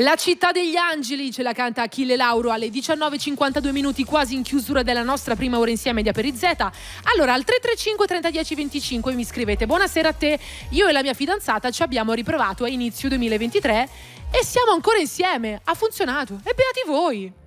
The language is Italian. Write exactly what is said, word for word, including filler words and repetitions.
La città degli angeli ce la canta Achille Lauro alle diciannove e cinquantadue minuti, quasi in chiusura della nostra prima ora insieme di Aperizeta. Allora al tre tre cinque trenta dieci venticinque mi scrivete: buonasera a te, io e la mia fidanzata ci abbiamo riprovato a inizio duemilaventitré e siamo ancora insieme, ha funzionato e beati voi.